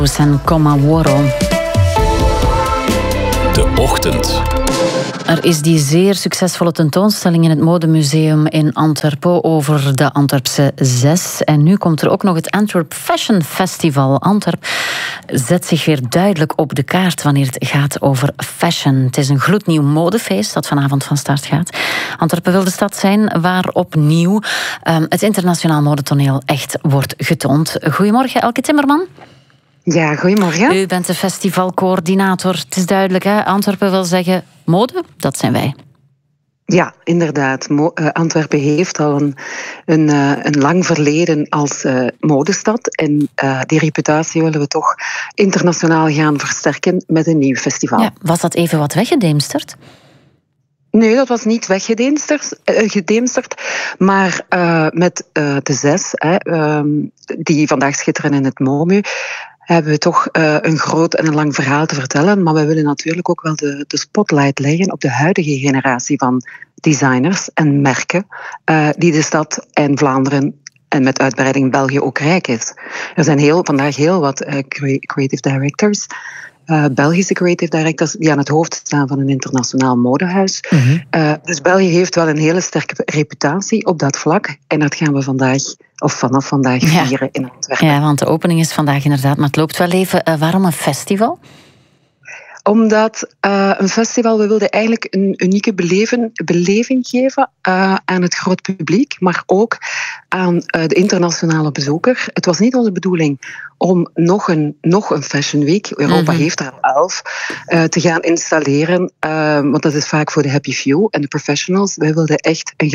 En Komaworo. De Ochtend. Er is die zeer succesvolle tentoonstelling in het Modemuseum in Antwerpen over de Antwerpse 6. En nu komt er ook nog het Antwerp Fashion Festival. Antwerp zet zich weer duidelijk op de kaart wanneer het gaat over fashion. Het is een gloednieuw modefeest dat vanavond van start gaat. Antwerpen wil de stad zijn waar opnieuw het internationaal modetoneel echt wordt getoond. Goedemorgen, Elke Timmerman. Ja, goedemorgen. U bent de festivalcoördinator. Het is duidelijk, hè? Antwerpen wil zeggen mode, dat zijn wij. Ja, inderdaad. Antwerpen heeft al een lang verleden als modestad. En die reputatie willen we toch internationaal gaan versterken met een nieuw festival. Ja, was dat even wat weggedemsterd? Nee, dat was niet weggedemsterd. Maar met de 6, die vandaag schitteren in het MOMU, hebben we toch een groot en een lang verhaal te vertellen. Maar we willen natuurlijk ook wel de spotlight leggen op de huidige generatie van designers en merken die de stad en Vlaanderen en met uitbreiding België ook rijk is. Er zijn vandaag heel wat creative directors, Belgische creative directors, die aan het hoofd staan van een internationaal modehuis. Mm-hmm. Dus België heeft wel een hele sterke reputatie op dat vlak. En dat gaan we vanaf vandaag vieren in Antwerpen. Ja, want de opening is vandaag inderdaad, maar het loopt wel even. Waarom een festival? Omdat een festival, we wilden eigenlijk een unieke beleving geven aan het groot publiek, maar ook aan de internationale bezoeker. Het was niet onze bedoeling om nog een Fashion Week, Europa heeft er al 11, te gaan installeren, want dat is vaak voor de happy few en de professionals. Wij wilden echt een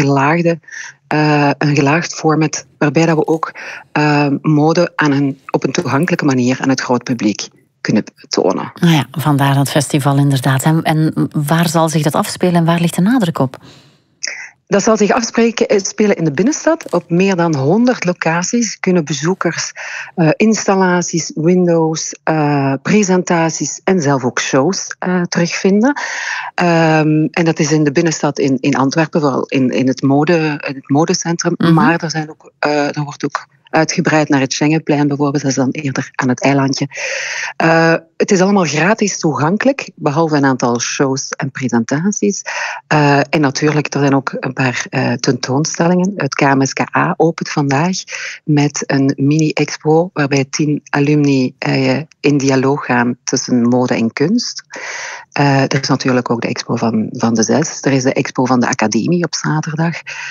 gelaagd format, waarbij dat we ook mode op een toegankelijke manier aan het groot publiek kunnen tonen. Nou ja, vandaar dat festival inderdaad. En waar zal zich dat afspelen en waar ligt de nadruk op? Dat zal zich afspelen in de binnenstad. Op meer dan 100 locaties kunnen bezoekers installaties, windows, presentaties en zelf ook shows terugvinden. En dat is in de binnenstad in Antwerpen, vooral in het modecentrum. Mm-hmm. Maar er wordt ook uitgebreid naar het Schengenplein bijvoorbeeld, dat is dan eerder aan het eilandje. Het is allemaal gratis toegankelijk, behalve een aantal shows en presentaties. En natuurlijk, er zijn ook een paar tentoonstellingen. Het KMSKA opent vandaag met een mini-expo waarbij 10 alumni in dialoog gaan tussen mode en kunst. Er is natuurlijk ook de expo van de 6. Er is de expo van de Academie op zaterdag.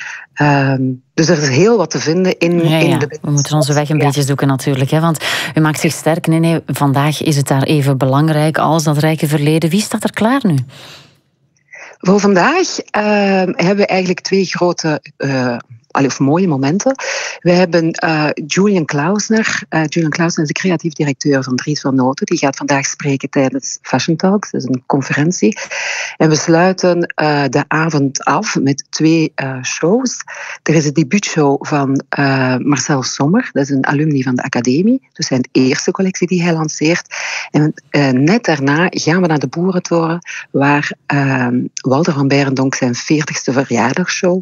Dus er is heel wat te vinden in de... We moeten onze weg een beetje zoeken natuurlijk. Hè? Want u maakt zich sterk. Nee, vandaag is het daar even belangrijk als dat rijke verleden. Wie staat er klaar nu? Voor vandaag hebben we eigenlijk 2 grote... mooie momenten. We hebben Julian Klausner. Julian Klausner is de creatief directeur van Dries van Noten. Die gaat vandaag spreken tijdens Fashion Talks, dat is een conferentie. En we sluiten de avond af met 2 shows. Er is een debuutshow van Marcel Sommer, dat is een alumni van de Academie. Dus zijn eerste collectie die hij lanceert. En net daarna gaan we naar de Boerentoren, waar Walter van Beirendonck zijn 40ste verjaardagsshow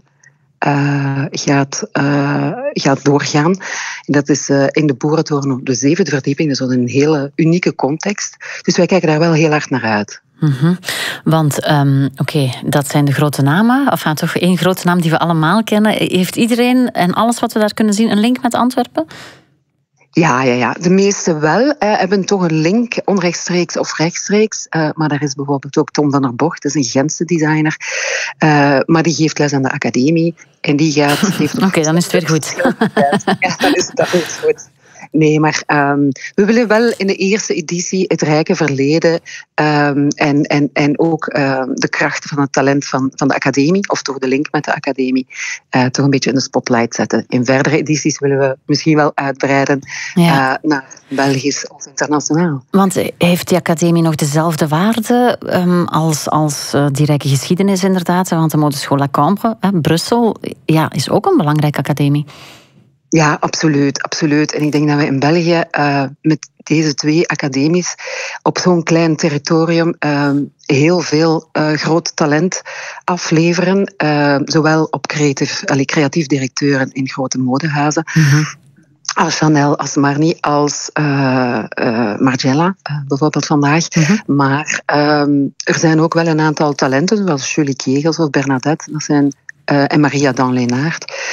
gaat doorgaan. En dat is in de Boerentoren op de 7e verdieping. Dus dat is een hele unieke context. Dus wij kijken daar wel heel hard naar uit. Mm-hmm. Want, dat zijn de grote namen. Enfin, toch 1 grote naam die we allemaal kennen. Heeft iedereen en alles wat we daar kunnen zien een link met Antwerpen? Ja. De meeste wel hebben toch een link, onrechtstreeks of rechtstreeks. Maar daar is bijvoorbeeld ook Tom van der Bocht, dat is een Gentse designer. Maar die geeft les aan de Academie. En die gaat... Oké, dan is het weer goed. Ja, dat is goed. Nee, maar we willen wel in de eerste editie het rijke verleden en ook de kracht van het talent van de Academie, of toch de link met de Academie, toch een beetje in de spotlight zetten. In verdere edities willen we misschien wel uitbreiden naar Belgisch of internationaal. Want heeft die Academie nog dezelfde waarde als die rijke geschiedenis inderdaad? Want de Modeschool La Cambre, Brussel, is ook een belangrijke academie. Ja, absoluut. En ik denk dat we in België met deze 2 academies op zo'n klein territorium heel veel groot talent afleveren. Zowel op creatief directeuren in grote modehuizen. Mm-hmm. als Chanel, als Marni, als Margiela, bijvoorbeeld vandaag. Maar er zijn ook wel een aantal talenten, zoals Julie Kegels of Bernadette. Dat zijn, en Maria Dan Leenaert,